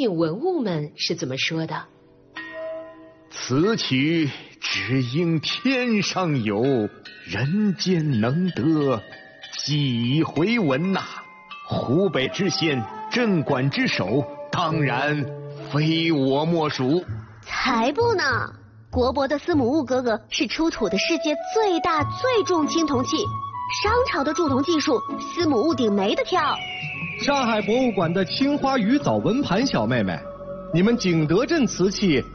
听文物们是怎么说的。 此曲只应天上有，人间能得几回闻呐！湖北知县镇馆之首，当然非我莫属。 才不呢！国博的司母戊哥哥是出土的世界最大最重青铜器，商朝的铸铜技术，司母戊鼎没得挑。 上海博物馆的青花鱼藻纹盘小妹妹，你们景德镇瓷器